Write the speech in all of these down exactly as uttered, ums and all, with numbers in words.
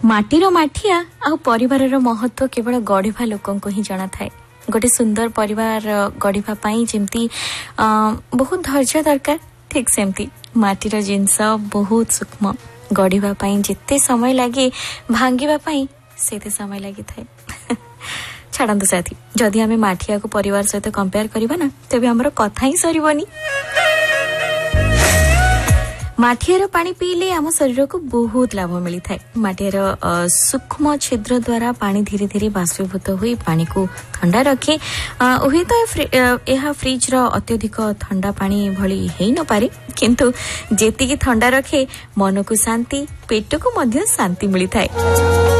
माटीर माठिया आ परिवार महत्व केवल गढ़ा लोक ही जाना थाए। गोटे सुंदर परिवार गढ़ा जमती बहुत धैर्य दरकार, ठीक सेमती माटीर जिनस बहुत सूक्ष्म। गढ़ा जिते समय लगे भांगापी से समय लगी थाए। छाड़ू साथी, जदि आम माठिया को परिवार सहित कंपेयर करबा ना तेबे हमर कथा ही सरबनी। माठियार पानी पीले आम शरीर को बहुत लाभ मिली थाए। माठियार सूक्ष्म छिद्र द्वारा पानी धीरे धीरे बाष्पीभूत हुई पानी को ठंडा रखे। हुए तो यह फ्रिज रो अत्यधिक ठंडा पानी भली हेई न पारे, किंतु जेतिकी ठंडा रखे मन को शांति, पेट को मध्य शांति मिली थाए।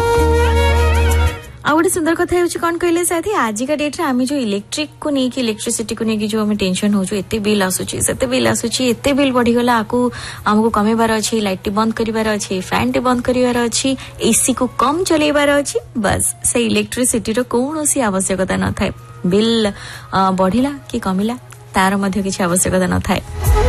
आ गोटे सुंदर कथा होची कौन कहले साथी, आज का डेट रे आमी जो इलेक्ट्रिक को नहीं कि इलेक्ट्रिसिटी को नहीं कि जो हमें टेंशन हो जो एते बिल आसुची सेते बिल आसुची एते बिल बढ़ी गला आकू हमको कमेबार अछि, लाइट बंद करिवार अछि, फैन टे बंद करिवार अछि, एसी को कम चलेबार अछि, बस से इलेक्ट्रिसिटी रो कोनोसी आवश्यकता न थाए। बिल बढ़िला कि कमिला तार मध्य किछि आवश्यकता न थाए।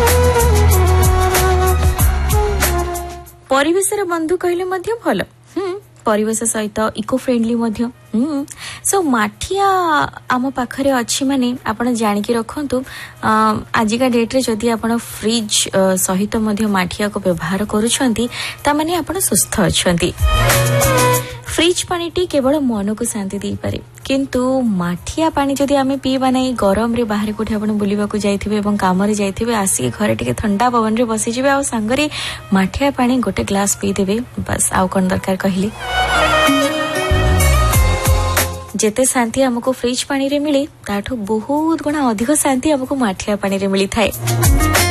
परिवेशर बंधु कहले मध्य भलो, हम परिवेश सहित इको फ्रेंडली मध्य। सो माठिया आम पाखरे अच्छी माने आपण जानिकी रखंतु। आजिका डेट रे जदि आपण फ्रिज सहित मध्य माठिया को व्यवहार करूछंती ता माने आपण सुस्थ अछंती। फ्रिज पानी टी केवल मन को शांति दे पारे, किंतु माठिया पानी जदि आमे पीबा नै गरम रे बाहर कोठे आपण बुलिबा को जाइथिबे एवं काम रे जाइथिबे, आसी घरे टिके ठंडा पवन रे बसी जिबे आ संगरे माठिया पानी गोटे ग्लास पी देबे, बस आउ कोन दरकार कहिली। जेते शांति हमको फ्रिज पानी रे मिले ताठो बहुत गुणा अधिक शांति हमको माठिया पानी रे मिली थाए।